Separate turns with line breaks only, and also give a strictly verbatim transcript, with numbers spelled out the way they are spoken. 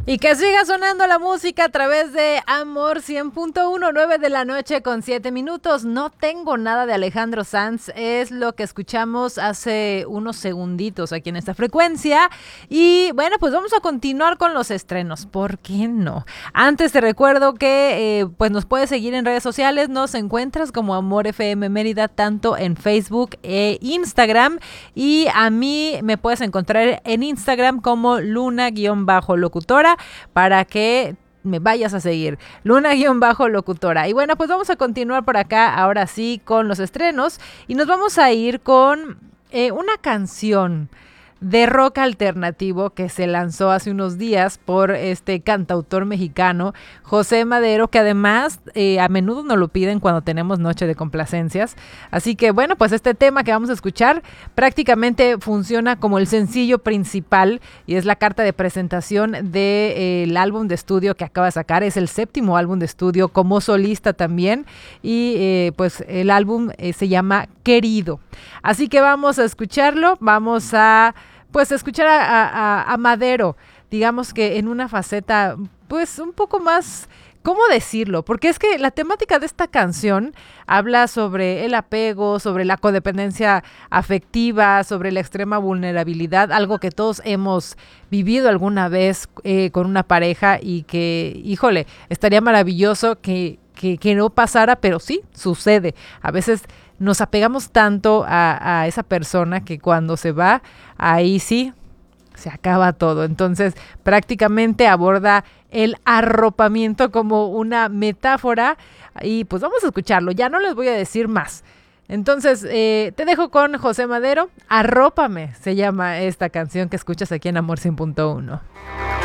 Y que siga sonando la música a través de Amor cien punto uno, nueve de la noche con siete minutos. No tengo nada de Alejandro Sanz, es lo que escuchamos hace unos segunditos aquí en esta frecuencia. Y bueno, pues vamos a continuar con los estrenos, ¿por qué no? Antes te recuerdo que eh, pues nos puedes seguir en redes sociales, nos encuentras como Amor F M Mérida, tanto en Facebook e Instagram. Y a mí me puedes encontrar en Instagram como Luna-locutora, para que me vayas a seguir, Luna-locutora. Y bueno, pues vamos a continuar por acá, ahora sí, con los estrenos. Y nos vamos a ir con eh, una canción de rock alternativo que se lanzó hace unos días por este cantautor mexicano, José Madero, que además eh, a menudo nos lo piden cuando tenemos noche de complacencias. Así que bueno, pues este tema que vamos a escuchar prácticamente funciona como el sencillo principal y es la carta de presentación del de, eh, álbum de estudio que acaba de sacar. Es el séptimo álbum de estudio como solista también y eh, pues el álbum eh, se llama Querido. Así que vamos a escucharlo, vamos a pues escuchar a, a, a Madero, digamos que en una faceta pues un poco más, ¿cómo decirlo? Porque es que la temática de esta canción habla sobre el apego, sobre la codependencia afectiva, sobre la extrema vulnerabilidad, algo que todos hemos vivido alguna vez eh, con una pareja y que, híjole, estaría maravilloso que, que, que no pasara, pero sí, sucede. A veces nos apegamos tanto a, a esa persona que cuando se va, ahí sí se acaba todo. Entonces, prácticamente aborda el arropamiento como una metáfora y pues vamos a escucharlo. Ya no les voy a decir más. Entonces, eh, te dejo con José Madero. Arrópame, se llama esta canción que escuchas aquí en Amor cien punto uno.